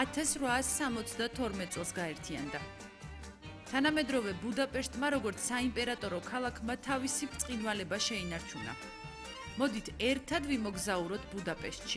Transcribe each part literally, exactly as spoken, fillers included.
ათას რვაას სამოცდათორმეტ წელს გაერთიანდა. თანამედროვე ბუდაპეშტმა როგორც საიმპერატორო ქალაქმა თავისი ბრწყინვალება შეინარჩუნა. მოდით ერთად ვიმოგზაუროთ ბუდაპეშტში.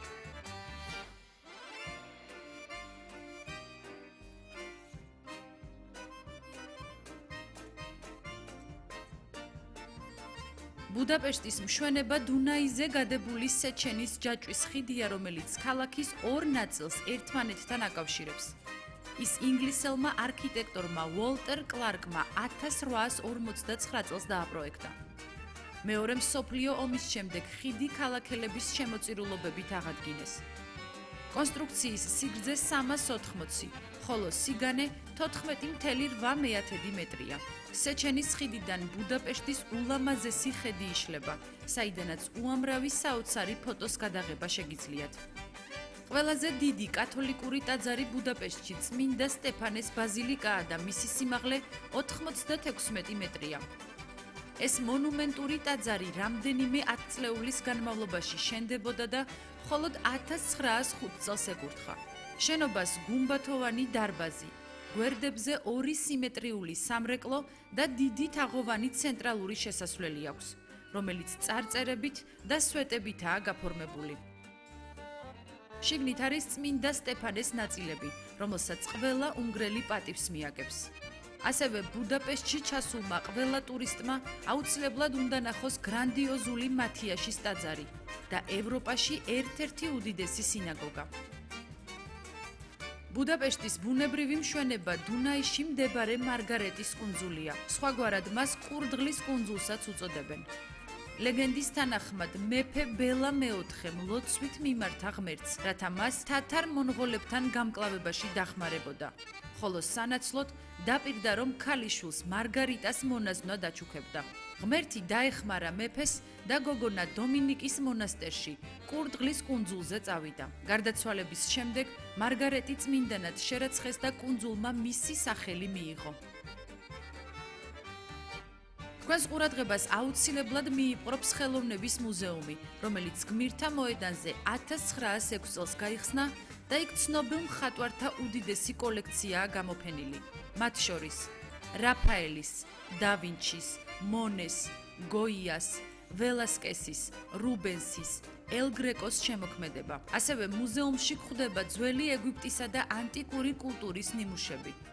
ბუდაპეშტის მშვენება დუნაიზე გადებული სეჩენის ჯაჭვის ხიდია, რომელიც ქალაქის ორ ნაწილს ერთმანეთთან აკავშირებს. ის ინგლისელმა არქიტექტორმა უოლტერ კლარკმა ათას რვაას ორმოცდაცხრა წელს დააპროექტა. მეორე მსოფლიო ომის შემდეგ ხიდი ქალაქელების შემოწირულობებით აღადგინეს. კონსტრუქციის სიგრძე სამას ოთხმოცი, ხოლო სიგანე თოთხმეტი მცდარი მეტრია. სეჩენის ხიდიდან ბუდაპეშტის ულამაზესი ხედი იშლება, საიდანაც უამრავი საოცარი ფოტოს გადაღება შეგიძლიათ. ყველაზე დიდი კათოლიკური ტაძარი ბუდაპეშტში წმინდა სტეფანეს ბაზილიკაა და მისი სიმაღლე ოთხმოცდათექვსმეტი მეტრია. ეს მონუმენტური ტაძარი რამდენიმე ათწლეულის განმავლობაში შენდებოდა და მხოლოდ ათას ცხრაას ხუთ წელს ეკურთხა. შენობას გუმბათოვანი დარბაზი, გვერდებზე ორი სიმეტრიული სამრეკლო და დიდი თაღოვანი ცენტრალური შესასვლელი აქვს, რომელიც წარწერებით და სვეტებითაა გაფორმებული. შიგნით არის წმინდა სტეფანეს ნაწილები, რომელსაც ყველა უნგრელი პატივს მიაგებს. ასევე ბუდაპეშტში ჩასულმა ყველა ტურისტმა აუცილებლად უნდა ნახოს გრანდიოზული მათიაშის ტაძარი და ევროპაში ერთ-ერთი უდიდესი სინაგოგა. ბუდაპეშტის ბუნებრივი მშვენება დუნაიში მდებარე მარგარეტის კუნძულია. სხვაგვარად მას ყურდღლის კუნძულსაც უწოდებენ. ლეგენდის თანახმად მეფე ბელა მეოთხემ ლოცვით მიმართა ღმერთს, რათა მას თათარ-მონღოლებთან გამკლავებაში დახმარებოდა, ხოლო სანაცვლოდ დაპირდა, რომ ქალიშვილს მარგარიტას მონაზვნად აჩუქებდა. ღმერთი დაეხმარა მეფეს და გოგონა დომინიკის მონასტერში, ყურდღლის კუნძულზე წავიდა. გარდაცვალების შემდეგ მარგარეტი წმინდანად შერაცხეს და კუნძულმა მისი სახელი მიიღო. თქვენს ყურადღებას აუცილებლად მიიპყრობს ხელოვნების მუზეუმი, რომელიც გმირთა მოედანზე ათას ცხრაას ექვს წელს გაიხსნა და იქ ცნობილ მხატვართა უდიდესი კოლექციაა გამოფენილი. მათ შორის რაფაელის, და ვინჩის, მონეს, გოიას, ველასკესის, რუბენსის, ელ გრეკოს შემოქმედება. ასევე მუზეუმში გვხვდება ძველი ეგვიპტისა და ანტიკური კულტურის ნიმუშები.